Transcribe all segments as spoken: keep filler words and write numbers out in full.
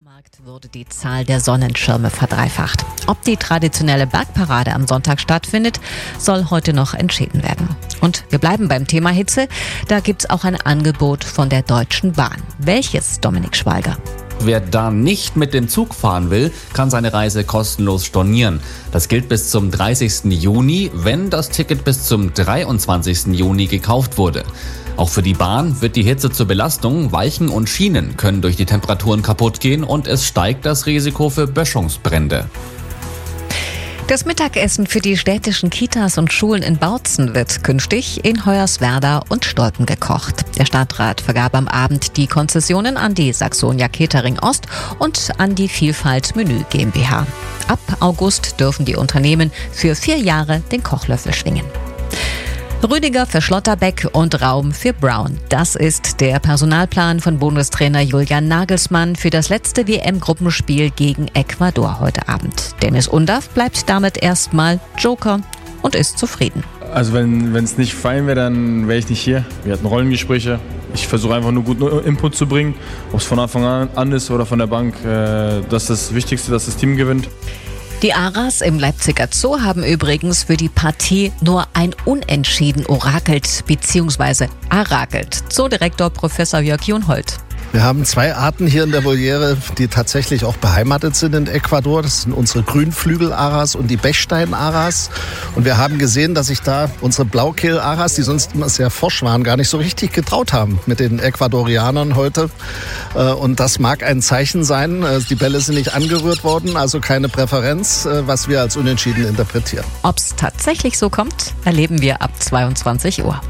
Jahrmarkt wurde die Zahl der Sonnenschirme verdreifacht. Ob die traditionelle Bergparade am Sonntag stattfindet, soll heute noch entschieden werden. Und wir bleiben beim Thema Hitze. Da gibt's auch ein Angebot von der Deutschen Bahn. Welches, Dominik Schwalger? Wer da nicht mit dem Zug fahren will, kann seine Reise kostenlos stornieren. Das gilt bis zum dreißigsten Juni, wenn das Ticket bis zum dreiundzwanzigsten Juni gekauft wurde. Auch für die Bahn wird die Hitze zur Belastung. Weichen und Schienen können durch die Temperaturen kaputt gehen und es steigt das Risiko für Böschungsbrände. Das Mittagessen für die städtischen Kitas und Schulen in Bautzen wird künftig in Hoyerswerda und Stolpen gekocht. Der Stadtrat vergab am Abend die Konzessionen an die Saxonia Catering Ost und an die Vielfalt Menü GmbH. Ab August dürfen die Unternehmen für vier Jahre den Kochlöffel schwingen. Rüdiger für Schlotterbeck und Raum für Brown. Das ist der Personalplan von Bundestrainer Julian Nagelsmann für das letzte W M-Gruppenspiel gegen Ecuador heute Abend. Dennis Undaff bleibt damit erstmal Joker und ist zufrieden. Also wenn es nicht fein wäre, dann wäre ich nicht hier. Wir hatten Rollengespräche. Ich versuche einfach nur guten Input zu bringen, ob es von Anfang an ist oder von der Bank. Das ist das Wichtigste, dass das Team gewinnt. Die Aras im Leipziger Zoo haben übrigens für die Partie nur ein Unentschieden orakelt bzw. arakelt. Zoodirektor Professor Jörg Junhold. Wir haben zwei Arten hier in der Voliere, die tatsächlich auch beheimatet sind in Ecuador. Das sind unsere Grünflügel-Aras und die Bechstein-Aras. Und wir haben gesehen, dass sich da unsere Blaukehl-Aras, die sonst immer sehr forsch waren, gar nicht so richtig getraut haben mit den Ecuadorianern heute. Und das mag ein Zeichen sein. Die Bälle sind nicht angerührt worden, also keine Präferenz, was wir als unentschieden interpretieren. Ob es tatsächlich so kommt, erleben wir ab zweiundzwanzig Uhr.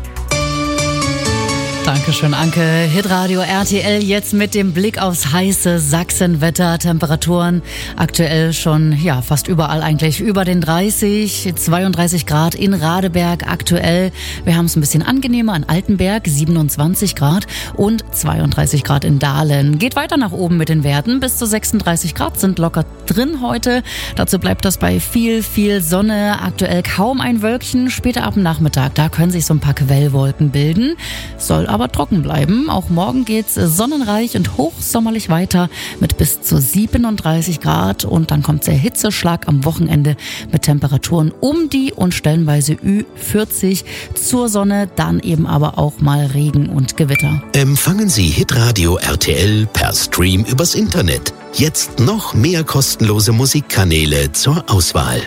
Dankeschön, Anke. Hitradio R T L jetzt mit dem Blick aufs heiße Sachsenwetter. Temperaturen aktuell schon ja fast überall eigentlich über den dreißig, zweiunddreißig Grad in Radeberg aktuell. Wir haben es ein bisschen angenehmer in Altenberg, siebenundzwanzig Grad und zweiunddreißig Grad in Dahlen. Geht weiter nach oben mit den Werten. Bis zu sechsunddreißig Grad sind locker drin heute. Dazu bleibt das bei viel, viel Sonne. Aktuell kaum ein Wölkchen. Später ab dem Nachmittag, da können sich so ein paar Quellwolken bilden. Soll aber aber trocken bleiben. Auch morgen geht's sonnenreich und hochsommerlich weiter mit bis zu siebenunddreißig Grad und dann kommt der Hitzeschlag am Wochenende mit Temperaturen um die und stellenweise Ü vierzig. Zur Sonne dann eben aber auch mal Regen und Gewitter. Empfangen Sie Hitradio R T L per Stream übers Internet. Jetzt noch mehr kostenlose Musikkanäle zur Auswahl.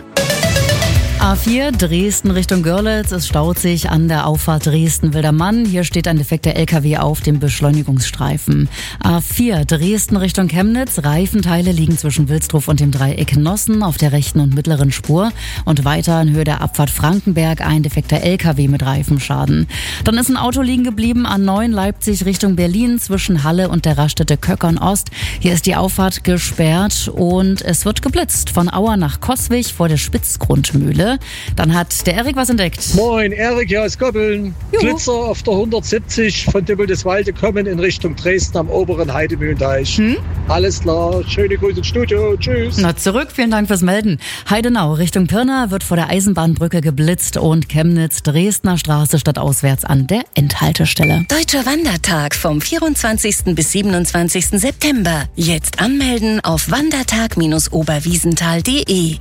A vier Dresden Richtung Görlitz. Es staut sich an der Auffahrt Dresden-Wildermann. Hier steht ein defekter L K W auf dem Beschleunigungsstreifen. A vier Dresden Richtung Chemnitz. Reifenteile liegen zwischen Wilsdruf und dem Dreieck Nossen auf der rechten und mittleren Spur. Und weiter in Höhe der Abfahrt Frankenberg ein defekter L K W mit Reifenschaden. Dann ist ein Auto liegen geblieben A neun Leipzig Richtung Berlin zwischen Halle und der Raststätte Köckern Ost. Hier ist die Auffahrt gesperrt und es wird geblitzt von Auer nach Coswig vor der Spitzgrundmühle. Dann hat der Erik was entdeckt. Moin, Erik hier aus Goppeln. Juhu. Blitzer auf der hundertsiebzig von Dübbeldeswalde kommen in Richtung Dresden am oberen Heidemühlenteich. Hm? Alles klar, schöne Grüße ins Studio, tschüss. Na zurück, vielen Dank fürs Melden. Heidenau Richtung Pirna wird vor der Eisenbahnbrücke geblitzt und Chemnitz Dresdner Straße stadtauswärts an der Endhaltestelle. Deutscher Wandertag vom vierundzwanzigsten bis siebenundzwanzigsten September. Jetzt anmelden auf wandertag Bindestrich oberwiesenthal punkt de.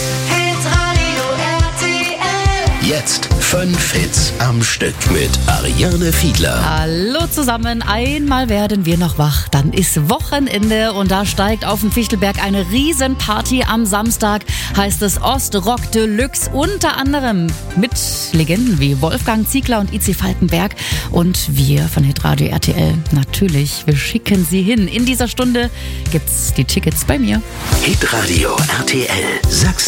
Jetzt fünf Hits am Stück mit Ariane Fiedler. Hallo zusammen, einmal werden wir noch wach, dann ist Wochenende und da steigt auf dem Fichtelberg eine Riesenparty am Samstag, heißt es Ostrock Deluxe, unter anderem mit Legenden wie Wolfgang Ziegler und I C Falkenberg und wir von Hitradio R T L. Natürlich, wir schicken sie hin. In dieser Stunde gibt's die Tickets bei mir. Hitradio R T L Sachsen.